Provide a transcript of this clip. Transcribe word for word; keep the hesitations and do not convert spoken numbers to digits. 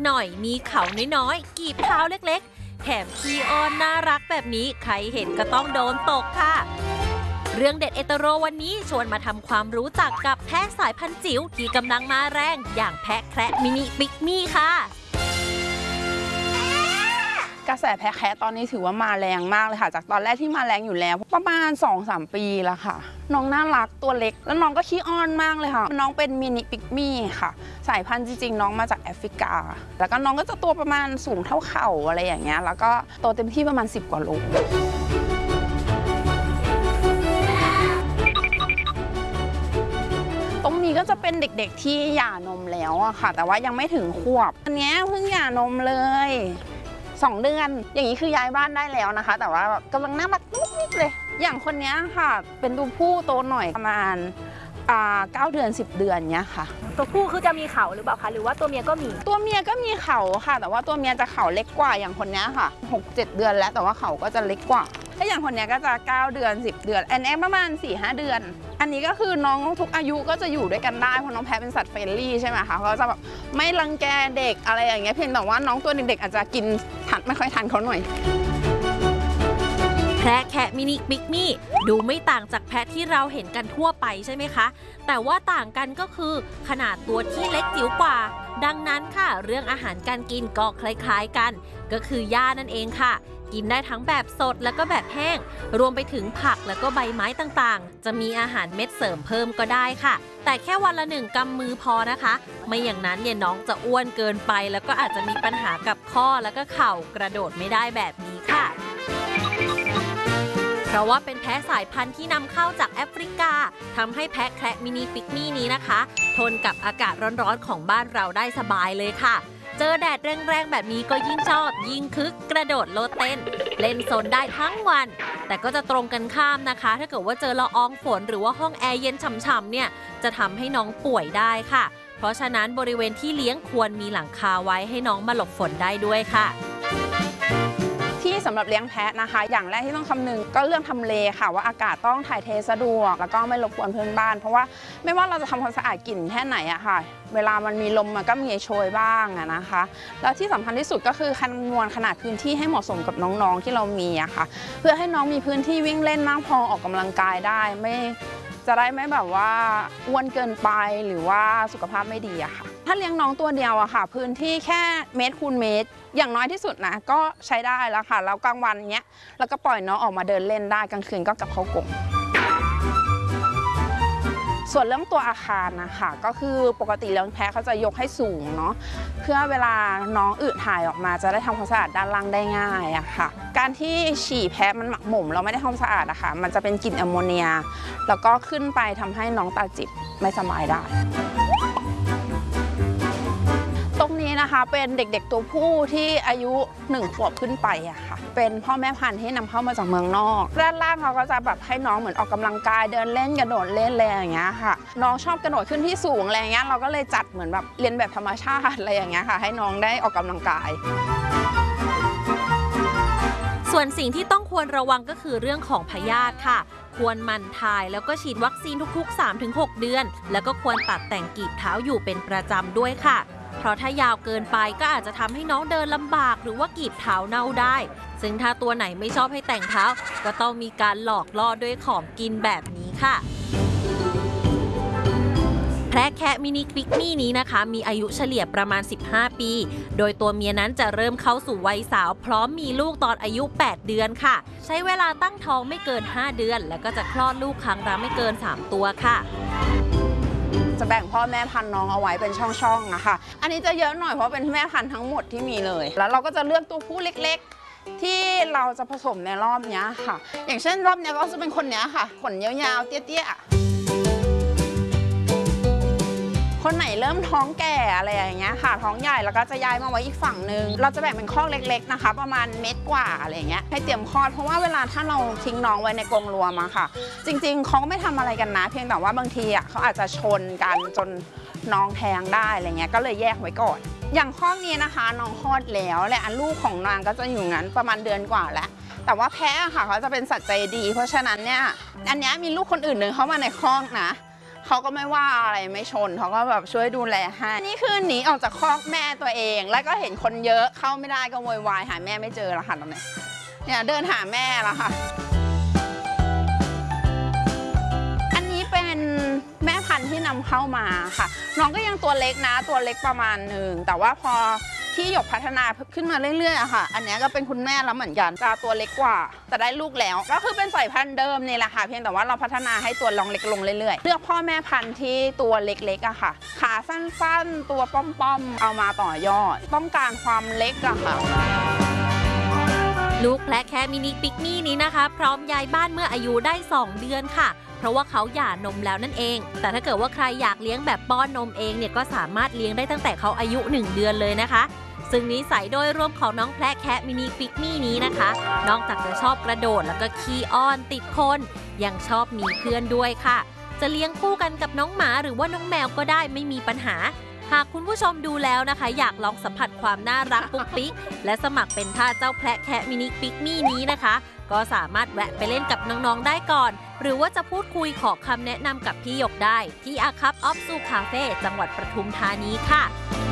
หน่อยมีเขาน้อยๆกีบเท้าเล็กๆแถมขี้อ้อนน่ารักแบบนี้ใครเห็นก็ต้องโดนตกค่ะเรื่องเด็ดเอเตโรวันนี้ชวนมาทำความรู้จักกับแพะสายพันธุ์จิ๋วที่กำลังมาแรงอย่างแพะแคระมินิปิกมี่ค่ะกระแสแพะแคะตอนนี้ถือว่ามาแรงมากเลยค่ะจากตอนแรกที่มาแรงอยู่แล้วประมาณ สองถึงสาม ปีแล้วค่ะน้องน่ารักตัวเล็กแล้วน้องก็ขี้อ้อนมากเลยค่ะน้องเป็นมินิปิกมี่ค่ะสายพันธุ์จริงๆน้องมาจากแอฟริกาแล้วก็น้องก็จะตัวประมาณสูงเท่าเข่าอะไรอย่างเงี้ยแล้วก็โตเต็มที่ประมาณสิบกว่าโลตรงนี้ก็จะเป็นเด็กๆที่หย่านมแล้วอะค่ะแต่ว่ายังไม่ถึงขวบอันนี้เพิ่งหย่านมเลยสองเดือนอย่างนี้คือย้ายบ้านได้แล้วนะคะแต่ว่ากำลังน่ารักนิดเลยอย่างคนนี้ค่ะเป็นตัวผู้โตหน่อยประมาณเก้าเดือนสิบเดือนเนี้ยค่ะตัวผู้คือจะมีเขาหรือเปล่าคะหรือว่าตัวเมียก็มีตัวเมียก็มีเขาค่ะแต่ว่าตัวเมียจะเขาเล็กกว่าอย่างคนนี้ค่ะ หกเจ็ด เดือนแล้วแต่ว่าเขาก็จะเล็กกว่าถ้าอย่างคนนี้ก็จะเก้าเดือนสิบเดือนอันนี้ประมาณ สี่ห้า เดือนอันนี้ก็คือน้องทุกอายุก็จะอยู่ด้วยกันได้เพราะน้องแพะเป็นสัตว์เฟรนลี่ใช่ไหมคะเขาจะแบบไม่รังแกเด็กอะไรอย่างเงี้ยเพียงแต่ว่าน้องตัวเด็กๆอาจจะกินทันไม่ค่อยทันเขาหน่อยแพะแคะมินิปิกมี่ดูไม่ต่างจากแพะที่เราเห็นกันทั่วไปใช่ไหมคะแต่ว่าต่างกันก็คือขนาดตัวที่เล็กจิ๋วกว่าดังนั้นค่ะเรื่องอาหารการกินก็คล้ายๆกันก็คือหญ้านั่นเองค่ะกินได้ทั้งแบบสดแล้วก็แบบแห้งรวมไปถึงผักแล้วก็ใบไม้ต่างๆจะมีอาหารเม็ดเสริมเพิ่มก็ได้ค่ะแต่แค่วันละหนึ่งกำมือพอนะคะไม่อย่างนั้นเนี่ยน้องจะอ้วนเกินไปแล้วก็อาจจะมีปัญหากับข้อแล้วก็เข่ากระโดดไม่ได้แบบนี้ค่ะเพราะว่าเป็นแพะสายพันธุ์ที่นำเข้าจากแอฟริกาทำให้แพะแคระมินิปิกมี่นี้นะคะทนกับอากาศร้อนๆของบ้านเราได้สบายเลยค่ะเจอแดดแรงๆแบบนี้ก็ยิ่งชอบยิ่งคึกกระโดดโลดเต้นเล่นโซนได้ทั้งวันแต่ก็จะตรงกันข้ามนะคะถ้าเกิดว่าเจอละอองฝนหรือว่าห้องแอร์เย็นฉ่ำๆเนี่ยจะทำให้น้องป่วยได้ค่ะเพราะฉะนั้นบริเวณที่เลี้ยงควรมีหลังคาไว้ให้น้องมาหลบฝนได้ด้วยค่ะที่สำหรับเลี้ยงแพะนะคะอย่างแรกที่ต้องคำนึงก็เรื่องทำเลค่ะว่าอากาศต้องถ่ายเทสะดวกแล้วก็ไม่รบกวนเพื่อนบ้านเพราะว่าไม่ว่าเราจะทำความสะอาดกลิ่นแค่ไหนอะค่ะเวลามันมีลมมันก็มีโชยบ้างอะนะคะแล้วที่สำคัญที่สุดก็คือคำนวณขนาดพื้นที่ให้เหมาะสมกับน้องๆที่เรามีอะค่ะเพื่อให้น้องมีพื้นที่วิ่งเล่นมากพอออกกำลังกายได้ไม่จะได้ไม่แบบว่าอ้วนเกินไปหรือว่าสุขภาพไม่ดีอะค่ะถ้าเลี้ยงน้องตัวเดียวอะค่ะพื้นที่แค่เมตรคูณเมตรอย่างน้อยที่สุดนะก็ใช้ได้แล้วค่ะแล้วกลางวันเนี้ยแล้วก็ปล่อยน้องออกมาเดินเล่นได้กลางคืนก็กลับเข้ากรงส่วนเรื่องตัวอาคารนะคะก็คือปกติเลี้ยงแพะเขาจะยกให้สูงเนาะเพื่อเวลาน้องอึถ่ายออกมาจะได้ทำความสะอาดด้านล่างได้ง่ายอะค่ะการที่ฉี่แพะมันหมักหมมเราไม่ได้ทำความสะอาดนะคะมันจะเป็นกลิ่นแอมโมเนียแล้วก็ขึ้นไปทำให้น้องตาจิบไม่สบายได้ตรงนี้นะคะเป็นเด็กๆตัวผู้ที่อายุหนึ่งขวบขึ้นไปอะค่ะเป็นพ่อแม่พันธุ์ที่นำเข้ามาจากเมืองนอกด้านล่างเขาก็จะแบบให้น้องเหมือนออกกำลังกายเดินเล่นกระโดดเล่นอะไรอย่างเงี้ยค่ะน้องชอบกระโดดขึ้นที่สูงอะไรอย่างเงี้ยเราก็เลยจัดเหมือนแบบเรียนแบบธรรมชาติอะไรอย่างเงี้ยค่ะให้น้องได้ออกกำลังกายส่วนสิ่งที่ต้องควรระวังก็คือเรื่องของพยาธิค่ะควรหมั่นถ่ายแล้วก็ฉีดวัคซีนทุกๆ สามถึงหก เดือนแล้วก็ควรตัดแต่งกีบเท้าอยู่เป็นประจำด้วยค่ะเพราะถ้ายาวเกินไปก็อาจจะทำให้น้องเดินลำบากหรือว่ากีบเท้าเน่าได้ซึ่งถ้าตัวไหนไม่ชอบให้แต่งเท้าก็ต้องมีการหลอกล่อด้วยของกินแบบนี้ค่ะแพะแคะมินิปิกมี่นี้นะคะมีอายุเฉลี่ยประมาณสิบห้าปีโดยตัวเมียนั้นจะเริ่มเข้าสู่วัยสาวพร้อมมีลูกตอนอายุแปดเดือนค่ะใช้เวลาตั้งท้องไม่เกินห้าเดือนแล้วก็จะคลอดลูกครั้งละไม่เกินสามตัวค่ะจะแบ่งพ่อแม่พันธุ์น้องเอาไว้เป็นช่องๆนะคะอันนี้จะเยอะหน่อยเพราะเป็นแม่พันธุ์ทั้งหมดที่มีเลยแล้วเราก็จะเลือกตัวผู้เล็กๆที่เราจะผสมในรอบนี้ค่ะอย่างเช่นรอบนี้ก็จะเป็นคนนี้ค่ะขนยาวๆเตี้ยๆคนไหนเริ่มท้องแก่อะไรอย่างเงี้ยค่ะท้องใหญ่แล้วก็จะย้ายมาไว้อีกฝั่งหนึ่งเราจะแบ่งเป็นคอกเล็กๆนะคะประมาณเม็ดกว่าอะไรอย่างเงี้ยให้เตรียมคลอดเพราะว่าเวลาถ้าเราทิ้งน้องไว้ในกรงรวมอะค่ะจริงๆเขาก็ไม่ทำอะไรกันนะเพียงแต่ว่าบางทีอะเขาอาจจะชนกันจนน้องแทงได้อะไรเงี้ยก็เลยแยกไว้ก่อนอย่างคอกนี้นะคะน้องคลอดแล้วและอันลูกของนางก็จะอยู่งั้นประมาณเดือนกว่าแล้วแต่ว่าแพะค่ะเขาจะเป็นสัตว์ใจดีเพราะฉะนั้นเนี่ยอันนี้มีลูกคนอื่นหนึ่งเข้ามาในคอกนะเขาก็ไม่ว่าอะไรไม่ชนเขาก็แบบช่วยดูแลให้นี่คือหนีออกจากคอกแม่ตัวเอง แล้วก็เห็นคนเยอะเข้าไม่ได้ก็โวยวายหาแม่ไม่เจอแล้วค่ะตอนนี้เนี่ยเดินหาแม่แล้วค่ะอันนี้เป็นแม่พันธุ์ที่นำเข้ามาค่ะน้องก็ยังตัวเล็กนะตัวเล็กประมาณหนึ่งแต่ว่าพอที่หยกพัฒนาขึ้นมาเรื่อยๆอะค่ะอันนี้ก็เป็นคุณแม่แล้วเหมือนกันจะตัวเล็กกว่าแต่ได้ลูกแล้วก็คือเป็นสายพันธุ์เดิมนี่แหละค่ะเพียงแต่ว่าเราพัฒนาให้ตัวลองเล็กลงเรื่อยๆเลือกพ่อแม่พันธุ์ที่ตัวเล็กๆอะค่ะขาสั้นๆตัวป้อมๆเอามาต่อยอดต้องการความเล็กอะค่ะลูกแพะแคะมินิปิกมี่นี้นะคะพร้อมย้ายบ้านเมื่ออายุได้สองเดือนค่ะเพราะว่าเขาหย่านมแล้วนั่นเองแต่ถ้าเกิดว่าใครอยากเลี้ยงแบบป้อนนมเองเนี่ยก็สามารถเลี้ยงได้ตั้งแต่เขาอายุหนึ่งเดือนเลยนะคะซึ่งนิสัยโดยรวมของน้องแพะแคะมินิปิกมี่นี้นะคะนอกจากจะชอบกระโดดแล้วก็ขี้อ้อนติดคนยังชอบมีเพื่อนด้วยค่ะจะเลี้ยงคู่กันกับน้องหมาหรือว่าน้องแมวก็ได้ไม่มีปัญหาหากคุณผู้ชมดูแล้วนะคะอยากลองสัมผัสความน่ารักปุ๊กปิ๊กและสมัครเป็นทาสเจ้าแพะแคะมินิปิกมี่นี้นะคะก็สามารถแวะไปเล่นกับน้องๆได้ก่อนหรือว่าจะพูดคุยขอคำแนะนำกับพี่หยกได้ที่อาคับออฟซูคาเฟ่จังหวัดปทุมธานีค่ะ